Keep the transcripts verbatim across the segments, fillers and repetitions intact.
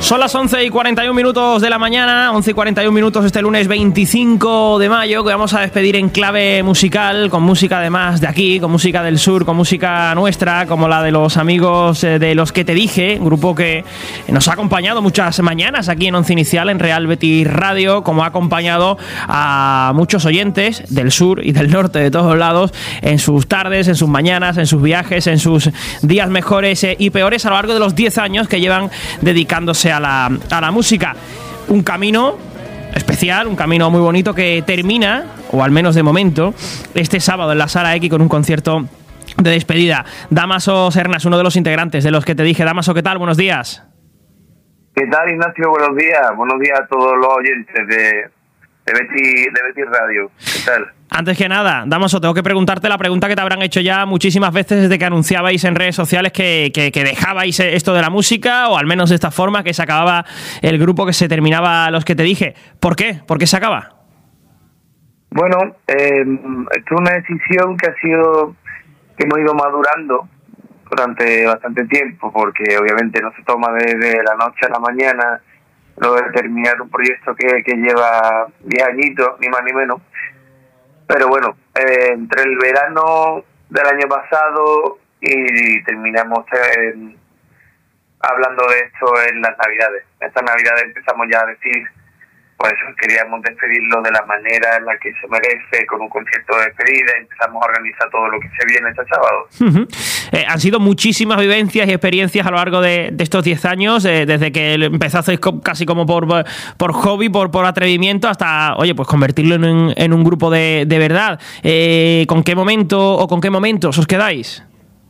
Son las once y cuarenta y un minutos de la mañana, once y cuarenta y un minutos este lunes veinticinco de mayo, que vamos a despedir en clave musical, con música además de aquí, con música del sur, con música nuestra, como la de los amigos de Los que te dije, un grupo que nos ha acompañado muchas mañanas aquí en Once Inicial, en Real Betis Radio, como ha acompañado a muchos oyentes del sur y del norte, de todos lados, en sus tardes, en sus mañanas, en sus viajes, en sus días mejores y peores a lo largo de los diez años que llevan dedicándose a la, a la música. Un camino especial, un camino muy bonito que termina, o al menos de momento, este sábado en la Sala X con un concierto de despedida. Damaso Sernas, uno de los integrantes de Los que te dije. Damaso, ¿qué tal? Buenos días. ¿Qué tal, Ignacio? Buenos días. Buenos días a todos los oyentes de, de, Betis, de Betis Radio. ¿Qué tal? Antes que nada, Damaso, tengo que preguntarte la pregunta que te habrán hecho ya muchísimas veces desde que anunciabais en redes sociales que, que, que dejabais esto de la música, o al menos de esta forma, que se acababa el grupo, que se terminaba Los que te dije. ¿Por qué? ¿Por qué se acaba? Bueno, eh, esto es una decisión que ha sido, que hemos ido madurando durante bastante tiempo, porque obviamente no se toma desde la noche a la mañana lo de terminar un proyecto que, que lleva diez añitos, ni más ni menos. Pero bueno, eh, entre el verano del año pasado y terminamos eh, hablando de esto en las Navidades. Estas Navidades empezamos ya a decir, pues queríamos despedirlo de la manera en la que se merece, con un concierto de despedida, y empezamos a organizar todo lo que se viene este sábado. Uh-huh. Eh, han sido muchísimas vivencias y experiencias a lo largo de, de estos diez años, eh, desde que empezasteis casi como por, por hobby, por, por atrevimiento, hasta, oye, pues convertirlo en un, en un grupo de, de verdad. Eh, ¿Con qué momento o con qué momentos os quedáis?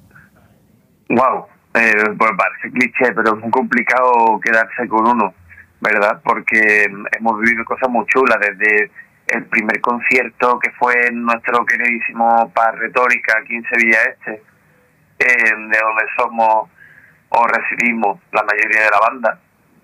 Wow, eh, pues parece cliché, pero es muy complicado quedarse con uno, ¿verdad? Porque hemos vivido cosas muy chulas, desde el primer concierto que fue en nuestro queridísimo Par Retórica aquí en Sevilla Este, eh, de donde somos o residimos la mayoría de la banda,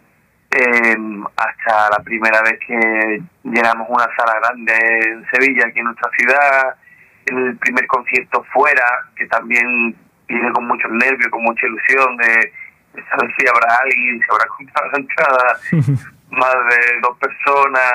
eh, hasta la primera vez que llenamos una sala grande en Sevilla, aquí en nuestra ciudad, el primer concierto fuera, que también viene con muchos nervios, con mucha ilusión de saber si habrá alguien, si habrá comprado la entrada, más de dos personas.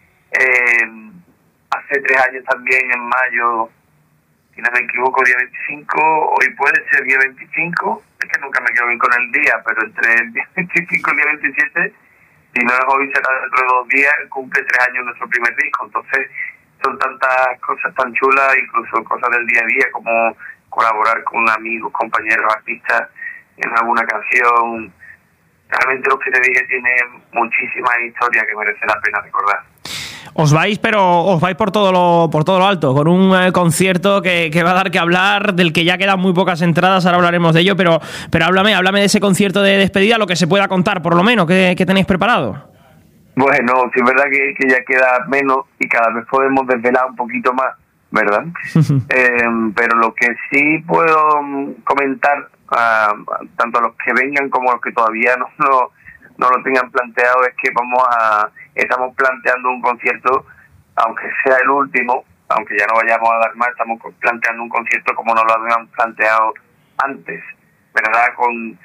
Eh, hace tres años también, en mayo, si no me equivoco, día veinticinco, hoy puede ser día veinticinco, es que nunca me quedo bien con el día, pero entre el día veinticinco y el día veintisiete, si no es hoy, será dentro de dos días, cumple tres años nuestro primer disco. Entonces son tantas cosas tan chulas, incluso cosas del día a día, como colaborar con amigos, compañeros, artistas en alguna canción. Realmente Los que te dije tiene muchísimas historias que merecen la pena recordar. Os vais, pero os vais por todo lo por todo lo alto, con un eh, concierto que, que va a dar que hablar, del que ya quedan muy pocas entradas, ahora hablaremos de ello, pero pero háblame, háblame de ese concierto de despedida, lo que se pueda contar, por lo menos, ¿qué, qué tenéis preparado? Bueno, sí es verdad que, que ya queda menos y cada vez podemos desvelar un poquito más, ¿verdad? eh, pero lo que sí puedo comentar, uh, tanto a los que vengan como a los que todavía no, no, no lo tengan planteado, es que vamos a estamos planteando un concierto, aunque sea el último, aunque ya no vayamos a dar más, estamos planteando un concierto como nos lo habían planteado antes, ¿verdad? Con,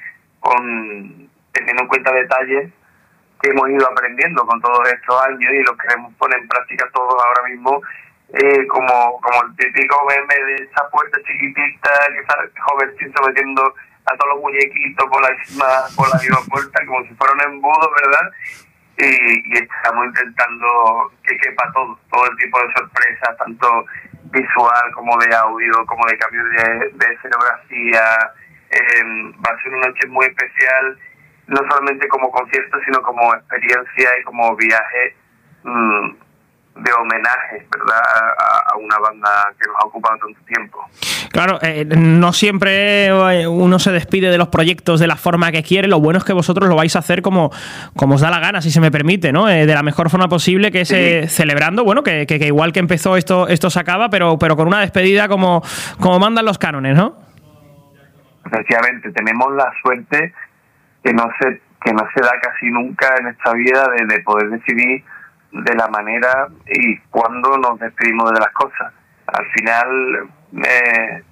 con teniendo en cuenta detalles que hemos ido aprendiendo con todos estos años y los queremos poner en práctica todos ahora mismo. Eh, como como el típico meme de esa puerta chiquitita que sale el jovencito metiendo a todos los muñequitos por la misma por la misma puerta, como si fuera un embudo, ¿verdad? Y, y estamos intentando que quepa todo, todo el tipo de sorpresas, tanto visual como de audio, como de cambio de, de escenografía. Eh, va a ser una noche muy especial, no solamente como concierto, sino como experiencia y como viaje mmm, de homenaje, ¿verdad?, a, a una banda que nos ha ocupado tanto tiempo. Claro, eh, no siempre uno se despide de los proyectos de la forma que quiere. Lo bueno es que vosotros lo vais a hacer como, como os da la gana, si se me permite, ¿no? Eh, de la mejor forma posible, que es eh, celebrando, bueno, que, que, que igual que empezó esto esto se acaba, pero pero con una despedida como, como mandan los cánones, ¿no? Efectivamente, tenemos la suerte que no se que no se da casi nunca en esta vida de, de poder decidir de la manera y cuándo nos despedimos de las cosas. Al final eh,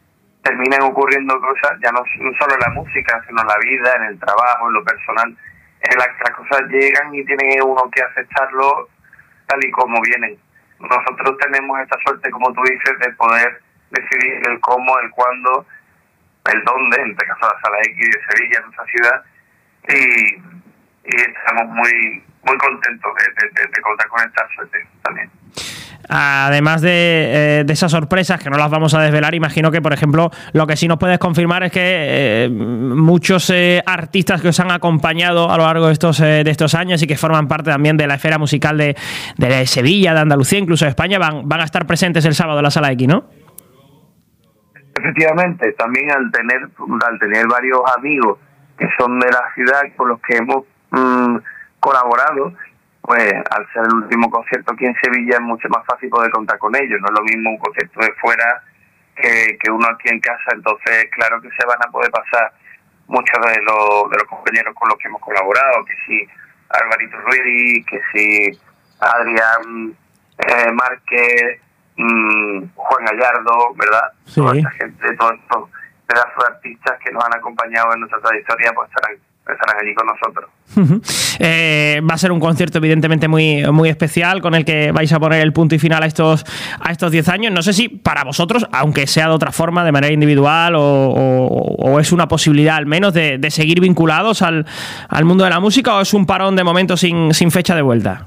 terminan ocurriendo cosas, ya no, no solo en la música, sino en la vida, en el trabajo, en lo personal, eh, las, las cosas llegan y tiene uno que aceptarlo tal y como vienen. Nosotros tenemos esta suerte, como tú dices, de poder decidir el cómo, el cuándo, el dónde, en este caso la Sala X de Sevilla, nuestra ciudad, y, y estamos muy muy contentos de, de, de, de contar con esta suerte también. Además de, eh, de esas sorpresas que no las vamos a desvelar, imagino que, por ejemplo, lo que sí nos puedes confirmar es que eh, muchos eh, artistas que os han acompañado a lo largo de estos eh, de estos años y que forman parte también de la esfera musical de, de Sevilla, de Andalucía, incluso de España, van, van a estar presentes el sábado en la Sala X, ¿no? Efectivamente, también al tener al tener varios amigos que son de la ciudad con los que hemos mmm, colaborado, pues al ser el último concierto aquí en Sevilla es mucho más fácil poder contar con ellos. No es lo mismo un concierto de fuera que, que uno aquí en casa, entonces claro que se van a poder pasar muchos de los, de los compañeros con los que hemos colaborado, que si Alvarito Ruiz, que si Adrián eh, Márquez, mmm, Juan Gallardo, ¿verdad? Sí. Toda esta gente, todos estos pedazos de artistas que nos han acompañado en nuestra trayectoria, pues estarán estarán allí con nosotros. Uh-huh. Eh, va a ser un concierto evidentemente muy, muy especial con el que vais a poner el punto y final a estos a estos diez años. No sé si para vosotros, aunque sea de otra forma, de manera individual, o, o, o es una posibilidad al menos de, de seguir vinculados al, al mundo de la música, o es un parón de momento sin, sin fecha de vuelta.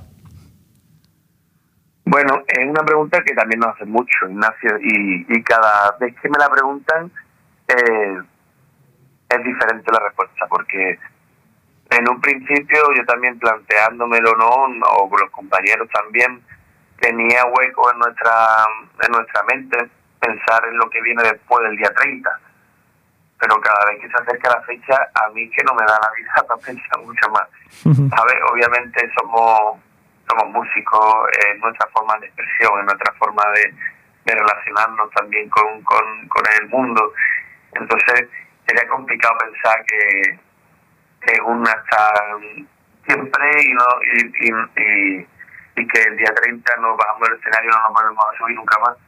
Bueno, es una pregunta que también nos hacen mucho, Ignacio, y, y cada vez que me la preguntan eh, es diferente la respuesta, porque en un principio yo también planteándomelo, no, o con los compañeros también, tenía hueco en nuestra en nuestra mente pensar en lo que viene después del día treinta, pero cada vez que se acerca la fecha, a mí que no me da la vida para pensar mucho más. Uh-huh. ¿Sabes? Obviamente somos somos músicos, es nuestra forma de expresión, es nuestra forma de, de relacionarnos también con, con, con el mundo, entonces sería complicado pensar que que una está siempre y no y, y, y, y que el día treinta nos bajamos del escenario y no nos volvemos a subir nunca más,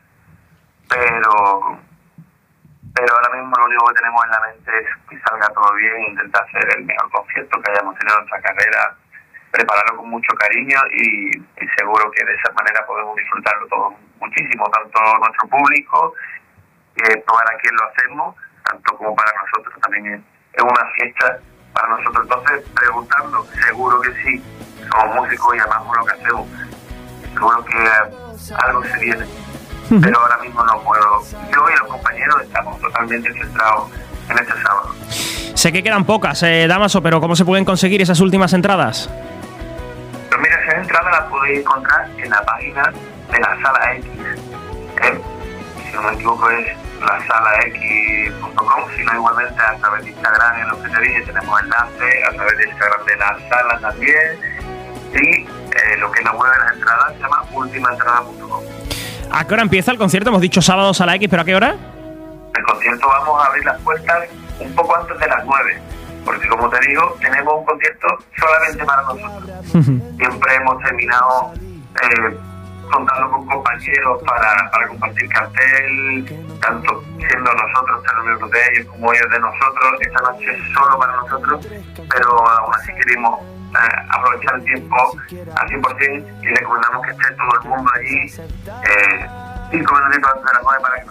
pero pero ahora mismo lo único que tenemos en la mente es que salga todo bien, intentar hacer el mejor concierto que hayamos tenido en nuestra carrera, prepararlo con mucho cariño y, y seguro que de esa manera podemos disfrutarlo todo muchísimo, tanto nuestro público, eh, para quien lo hacemos, tanto como para nosotros. También es, es una fiesta para nosotros. Entonces, preguntando, seguro que sí, somos músicos y amamos lo que hacemos, seguro que uh, algo se viene, uh-huh. Pero ahora mismo no puedo. Yo y los compañeros estamos totalmente centrados en este sábado. Sé que quedan pocas, eh, Dámaso, pero ¿cómo se pueden conseguir esas últimas entradas? Pues mira, esas entradas las podéis encontrar en la página de la Sala X, ¿eh? Si no me equivoco es la sala x punto com, sino igualmente a través de Instagram, en lo que te dije, tenemos enlace a través de Instagram de la sala también, y eh, lo que es la web de las entradas se llama ultima entrada punto com. ¿A qué hora empieza el concierto? Hemos dicho sábado Sala X, ¿pero a qué hora? El concierto vamos a abrir las puertas un poco antes de las nueve, porque como te digo, tenemos un concierto solamente para nosotros. Siempre hemos terminado eh, contando con compañeros para, para compartir cartel, tanto siendo nosotros teloneros de ellos como ellos de nosotros. Esta noche es solo para nosotros, pero aún así queremos eh, aprovechar el tiempo al cien por ciento y recomendamos que esté todo el mundo allí eh, cinco minutitos antes de las nueve para que